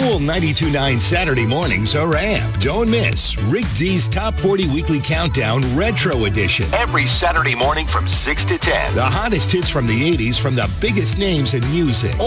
Cool 92.9 Saturday mornings are amped. Don't miss Rick D's Top 40 Weekly Countdown Retro Edition. Every Saturday morning from 6 to 10. The hottest hits from the 80s from the biggest names in music.